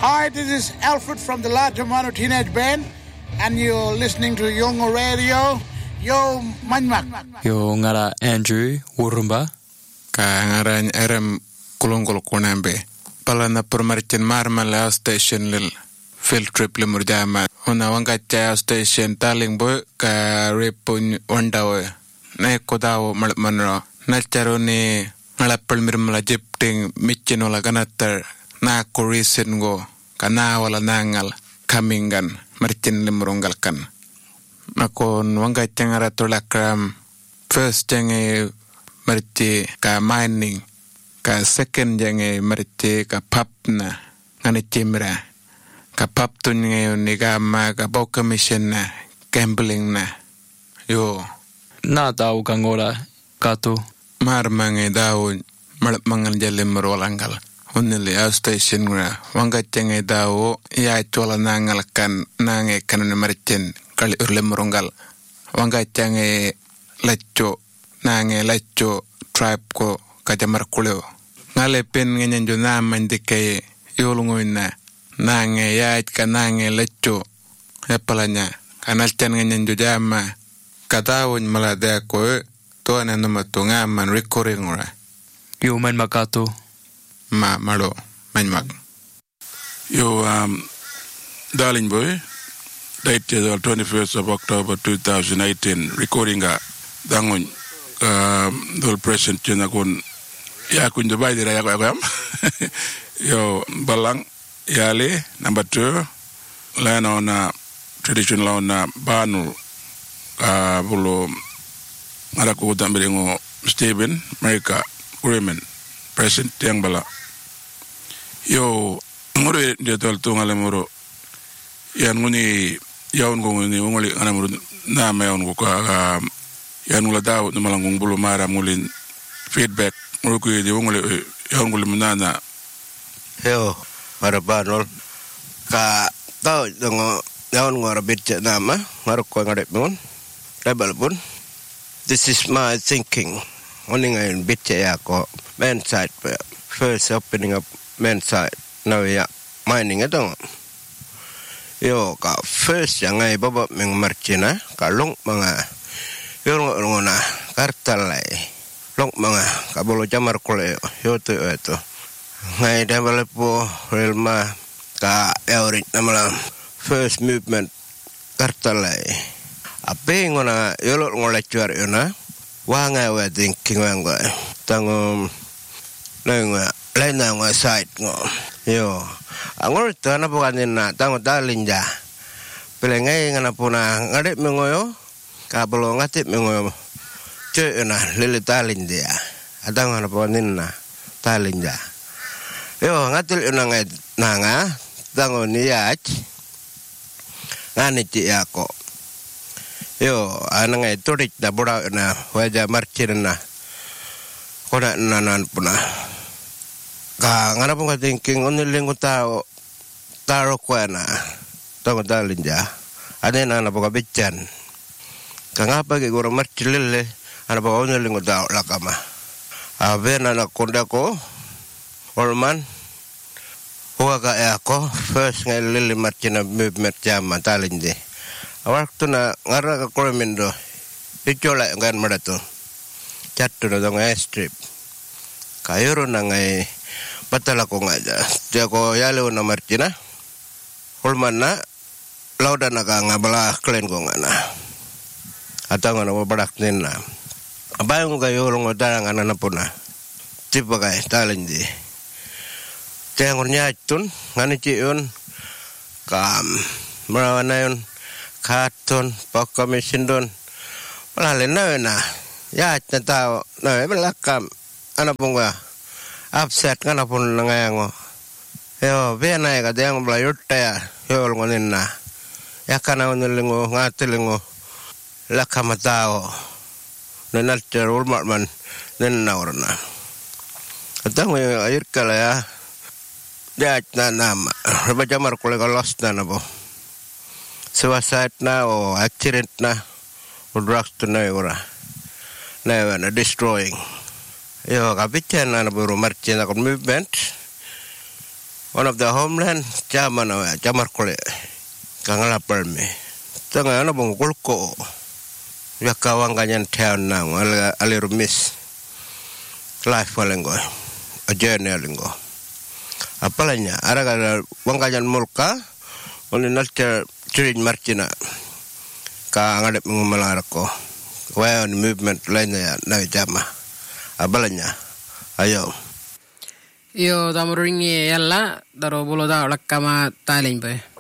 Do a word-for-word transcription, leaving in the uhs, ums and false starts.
Hi, this is Alfred from the La Tomano Teenage Band, and you're listening to Yongo Radio. Yo, manmak. Yo ngara Andrew Wurumba. Ka ngara R M Kulungul Kunambe. Palana permarchen marmala station lil field trip le murjama. Una wanga cha station taling boy ka repun wandawe. Na kodawo malmanro. Na charoni ngalapal mirmala jipting michinola ganatar na korisen go. Kana wala nangal kamingan marchin limurungal kan makon wanga changara tolakram first jange marchi ka mining ka second jange marchi ka papna ngani chimra ka pap tunge uniga ma ka bo commission na gambling na yo Na tau kangora katu mar mange daw malmangal jalimurwalangal Unili a station gra wanga chenge dawo ya chola nangal kan nange kanune marchen kali urle murungal wanga chenge lacho nange lacho tribe ko kajamar kuleo ngale pen ngenyen jo na mandike yolungoina nange ya ka nange lacho epalanya kanal chen ngenyen jo jama kadawo malade ko to anano matunga man recording ora yo man makato ma malo manmak yo um darling boy date is the twenty-first of October twenty eighteen recording ga dangon um the present chena kon ya kun de bay dira ya ko am yo balang yale number two lana on traditional on banu uh bulo ara ko tambere ngo Stephen America women present yang bala yo ngoro de tol to ngale moro yan ngoni yawn go ngoni ngoli ana moro na ma yawn go ka yan ngula daw no malangung bulu mara ngulin feedback ngoro ko de ngoli yawn ngul munana yo para banol ka taw ngo yawn ngora bitcha nama ngaro ko ngade mon rebel pun this is my thinking Oning ay bitcha ya ko main side first opening up main side now ya mining ito yo ka first yang ay baba meng marchina kalong mga yo ngona kartalay long mga kabulo jamar kule yo to ito ngay develop po relma ka eurit namala first movement kartalay ape ngona yo ngola chuar yona wanga wa thinking wanga tangom lenga lena nga side ngo yo angor tana bukanin na tango dalinja pelengai ngana puna ngade mengoyo kabelo ngati mengoyo ce na lele talinja adang ngana bukanin na talinja yo ngatil una ngai nanga tango niach ngani ci yako yo anang itu dik da bora na wajah marchirna kona nanan puna ka ngana pun thinking oniling tao taro kuana tong dalinja ane nana poka bican ka ngapa ge goro marchilele ana poka oniling tao lakama ave nana kondako olman huwa ka ako first ngai lele marchina movement jama dalinje waktu na ngara ka kolmendo icola ngan madato chatto na ngai strip kayoro na ngai batala ko ngaja jako yale na martina holmanna lauda na ka ngabala klen ko ngana atanga na badak nena abayong kayo long odara ngana na puna tipa kay talindi tengon nyatun ngani ciun kam marawana yun karton pokok mesin don malah na ya tentang na belakam anak punga upset kana pun nangayango yo bena ka yang belayut ya yo ngonin na ya kana unilingo ngatilingo lakam tao nenal terul man nenna orna atang air kala ya dia na nama baca mar kule kalos na nabo suicide na o accident na o drugs to na ora na na destroying yo kapitan na buru marchen na movement one of the homeland chama na chamar kole kangala perme tanga na bong kulko ya kawang kanyan town na ala alirumis life walengo a journey alengo apalanya araga wangkanyan mulka oni nalter trin marchina ka ngadep ngumalarako waya ni movement lainnya na jama abalanya ayo Yo tamuringi yalla daro bolo da lakama talin be